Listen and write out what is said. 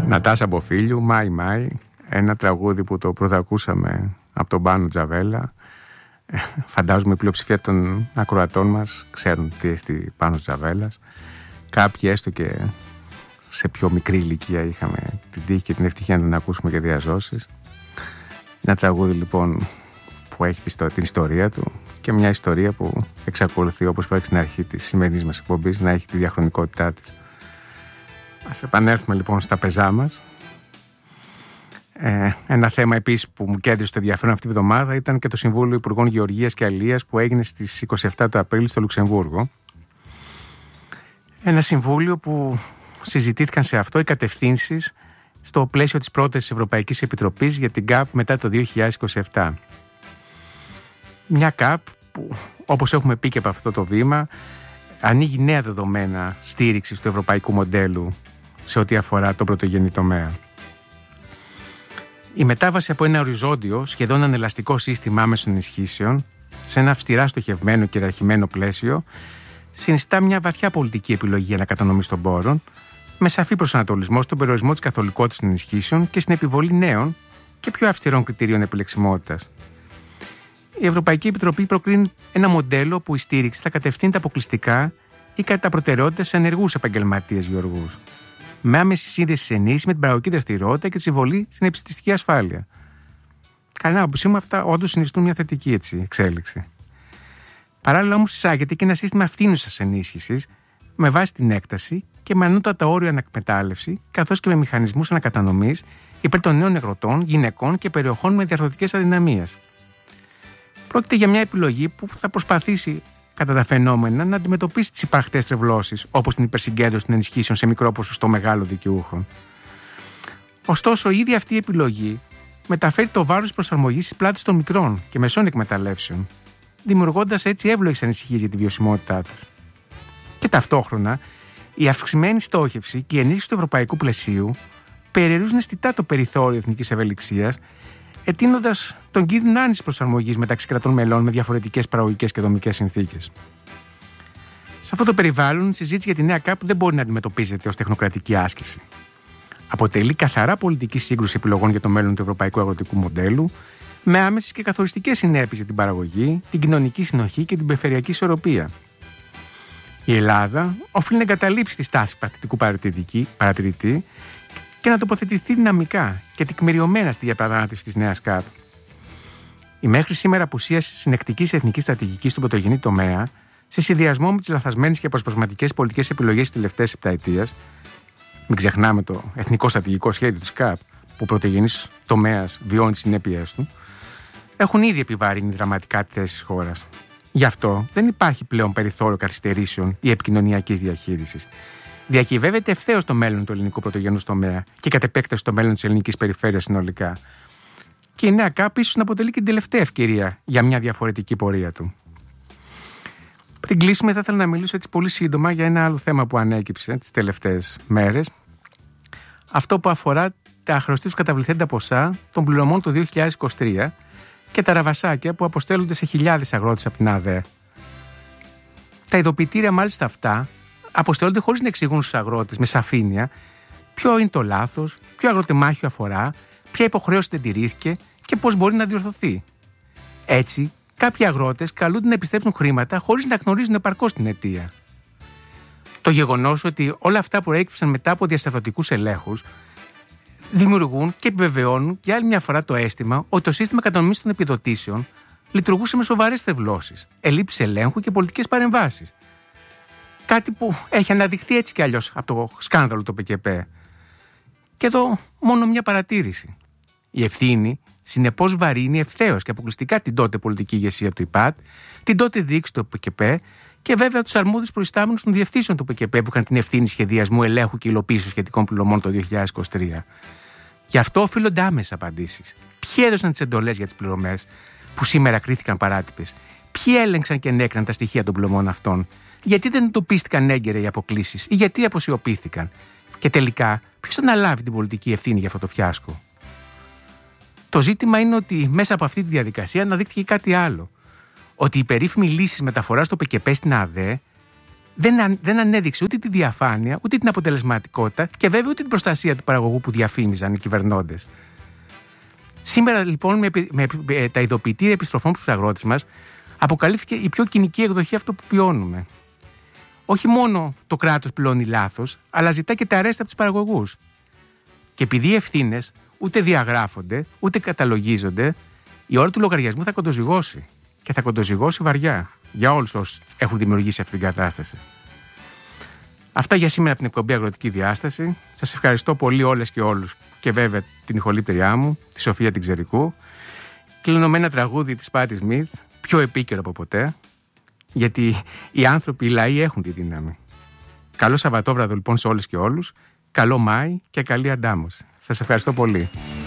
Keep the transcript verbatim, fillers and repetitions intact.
Νατάσα Μποφίλιου, Μάη Μάη, ένα τραγούδι που το πρωτοακούσαμε από τον Πάνο Τζαβέλα. Φαντάζομαι η πλειοψηφία των ακροατών μας ξέρουν τι εστί Πάνος Τζαβέλας. Κάποιοι έστω και σε πιο μικρή ηλικία είχαμε την τύχη και την ευτυχία να τον ακούσουμε και διαζώσεις. Ένα τραγούδι λοιπόν που έχει την ιστορία του και μια ιστορία που εξακολουθεί, όπως είπα στην αρχή της σημερινής μας εκπομπής, να έχει τη διαχρονικότητά της. Ας επανέλθουμε λοιπόν στα πεζά μας. Ε, ένα θέμα επίσης που μου κέντρισε το ενδιαφέρον αυτή τη βδομάδα ήταν και το Συμβούλιο Υπουργών Γεωργίας και Αλίας που έγινε στις είκοσι επτά του Απρίλη στο Λουξεμβούργο. Ένα συμβούλιο που συζητήθηκαν σε αυτό οι κατευθύνσεις στο πλαίσιο της πρότασης της Ευρωπαϊκής Επιτροπής για την ΚΑΠ μετά το δύο χιλιάδες είκοσι επτά. Μια ΚΑΠ που, όπως έχουμε πει και από αυτό το βήμα, ανοίγει νέα δεδομένα στήριξης του ευρωπαϊκού μοντέλου σε ό,τι αφορά τον πρωτογενή τομέα. Η μετάβαση από ένα οριζόντιο, σχεδόν ανελαστικό σύστημα άμεσων ενισχύσεων σε ένα αυστηρά στοχευμένο και ιεραρχημένο πλαίσιο συνιστά μια βαθιά πολιτική επιλογή ανακατανομής των πόρων, με σαφή προσανατολισμό στον περιορισμό της καθολικότητας των ενισχύσεων και στην επιβολή νέων και πιο αυστηρών κριτηρίων επιλεξιμότητας. Η Ευρωπαϊκή Επιτροπή προκρίνει ένα μοντέλο που η στήριξη θα κατευθύνεται αποκλειστικά ή κατά προτεραιότητα σε ενεργούς επαγγελματίες γεωργούς, με άμεση σύνδεση ενίσχυση με την παραγωγική δραστηριότητα και τη συμβολή στην επιστημιστική ασφάλεια. Κανένα άποψή μου, αυτά όντως συνιστούν μια θετική έτσι, εξέλιξη. Παράλληλα, όμως, εισάγεται και ένα σύστημα ευθύνουσας ενίσχυσης με βάση την έκταση και με ανώτατα όρια ανακμετάλλευση, καθώς και με μηχανισμούς ανακατανομής υπέρ των νέων αγροτών, γυναικών και περιοχών με διαρθρωτικές αδυναμίες. Πρόκειται για μια επιλογή που θα προσπαθήσει κατά τα φαινόμενα να αντιμετωπίσει τις υπαρκτές τρευλώσεις, όπως την υπερσυγκέντρωση των ενισχύσεων σε μικρό ποσοστό μεγάλων δικαιούχων. Ωστόσο, η ίδια αυτή η επιλογή μεταφέρει το βάρος της προσαρμογής στις πλάτες των μικρών και μεσών εκμεταλλεύσεων, δημιουργώντας έτσι εύλογες ανησυχίες για τη βιωσιμότητά τους. Και ταυτόχρονα, η αυξημένη στόχευση και η ενίσχυση του ευρωπαϊκού πλαισίου περιορίζουν αισθητά το περιθώριο εθνικής ευελιξίας, ετείνοντας τον κίνδυνο άνησης προσαρμογής μεταξύ κρατών μελών με διαφορετικές παραγωγικές και δομικές συνθήκες. Σε αυτό το περιβάλλον, η συζήτηση για τη νέα ΚΑΠ δεν μπορεί να αντιμετωπίζεται ως τεχνοκρατική άσκηση. Αποτελεί καθαρά πολιτική σύγκρουση επιλογών για το μέλλον του ευρωπαϊκού αγροτικού μοντέλου, με άμεσες και καθοριστικές συνέπειες για την παραγωγή, την κοινωνική συνοχή και την περιφερειακή ισορροπία. Η Ελλάδα οφείλει να εγκαταλείψει τη στάση παθητικού παρατηρητή και να τοποθετηθεί δυναμικά και τεκμηριωμένα στη διαπραγμάτευση της νέας ΚΑΠ. Η μέχρι σήμερα απουσία συνεκτικής εθνικής στρατηγικής στον πρωτογενή τομέα, σε συνδυασμό με τις λαθασμένες και αποσπασματικές πολιτικές επιλογές της τελευταίας επταετίας, μην ξεχνάμε το εθνικό στρατηγικό σχέδιο της ΚΑΠ, που ο πρωτογενής τομέας βιώνει τις συνέπειες του, έχουν ήδη επιβαρύνει δραματικά τη θέση της χώρας. Γι' αυτό δεν υπάρχει πλέον περιθώριο καθυστερήσεων ή επικοινωνιακής διαχείρισης. Διακυβεύεται ευθέως το μέλλον του ελληνικού πρωτογενούς τομέα και κατ' επέκταση το μέλλον της ελληνικής περιφέρειας συνολικά. Και η νέα ΚΑΠ ίσως να αποτελεί και την τελευταία ευκαιρία για μια διαφορετική πορεία του. Πριν κλείσουμε, θα ήθελα να μιλήσω έτσι πολύ σύντομα για ένα άλλο θέμα που ανέκυψε τις τελευταίες μέρες. Αυτό που αφορά τα χρεωστήτως καταβληθέντα ποσά των πληρωμών του δύο χιλιάδες είκοσι τρία και τα ραβασάκια που αποστέλλονται σε χιλιάδες αγρότες από την ΑΔΕ. Τα ειδοποιητήρια μάλιστα αυτά αποστέλλονται χωρίς να εξηγούν στους αγρότες με σαφήνεια ποιο είναι το λάθος, ποιο αγροτεμάχιο αφορά, ποια υποχρέωση δεν τηρήθηκε και πώς μπορεί να διορθωθεί. Έτσι, κάποιοι αγρότες καλούνται να επιστρέψουν χρήματα χωρίς να γνωρίζουν επαρκώς την αιτία. Το γεγονός ότι όλα αυτά προέκυψαν μετά από διασταυρωτικούς ελέγχους δημιουργούν και επιβεβαιώνουν για άλλη μια φορά το αίσθημα ότι το σύστημα κατανομής των επιδοτήσεων λειτουργούσε με σοβαρές τρευλώσεις, ελλείψεις ελέγχου και πολιτικές παρεμβάσεις. Κάτι που έχει αναδειχθεί έτσι κι αλλιώς από το σκάνδαλο του ΠΚΠ. Και εδώ μόνο μια παρατήρηση. Η ευθύνη συνεπώς βαρύνει ευθέως και αποκλειστικά την τότε πολιτική ηγεσία του ΙΠΑΤ, την τότε διοίκηση του ΠΚΠ και βέβαια τους αρμόδιους προϊστάμενους των διευθύνσεων του ΠΚΠ που είχαν την ευθύνη σχεδιασμού, ελέγχου και υλοποίησης σχετικών πληρωμών το δύο χιλιάδες είκοσι τρία. Γι' αυτό οφείλονται άμεσες απαντήσεις. Ποιοι έδωσαν τις εντολές για τις πληρωμές που σήμερα κρίθηκαν παράτυπες, ποιοι έλεγξαν και ενέκριναν τα στοιχεία των πληρωμών αυτών, γιατί δεν εντοπίστηκαν έγκαιρα οι αποκλίσεις ή γιατί αποσιωπήθηκαν. Και τελικά, ποιος θα αναλάβει την πολιτική ευθύνη για αυτό το φιάσκο. Το ζήτημα είναι ότι μέσα από αυτή τη διαδικασία αναδείχθηκε κάτι άλλο. Ότι η περίφημη λύση μεταφοράς του ΠΚΠ στην ΑΔΕ δεν, δεν ανέδειξε ούτε τη διαφάνεια, ούτε την αποτελεσματικότητα και βέβαια ούτε την προστασία του παραγωγού που διαφήμιζαν οι κυβερνώντες. Σήμερα λοιπόν με, με, με τα ειδοποιητήρια επιστροφών στους αγρότες μας αποκαλύφθηκε η πιο κοινική εκδοχή αυτό που βιώνουμε. Όχι μόνο το κράτος πληρώνει λάθος, αλλά ζητά και τα αρέστα από τους παραγωγούς. Και επειδή οι ευθύνες ούτε διαγράφονται, ούτε καταλογίζονται, η ώρα του λογαριασμού θα κοντοζυγώσει. Και θα κοντοζυγώσει βαριά για όλους όσους έχουν δημιουργήσει αυτή την κατάσταση. Αυτά για σήμερα από την εκπομπή Αγροτική Διάσταση. Σας ευχαριστώ πολύ όλες και όλους και βέβαια την ηχολήπτεριά μου, τη Σοφία την Ξερικού. Κλείνω με ένα τραγούδι της Πάτι Σμιθ, πιο επίκαιρο από ποτέ, γιατί οι άνθρωποι, οι λαοί έχουν τη δύναμη. Καλό Σαββατόβραδο λοιπόν σε όλες και όλους. Καλό Μάη και καλή αντάμωση. Σας ευχαριστώ πολύ.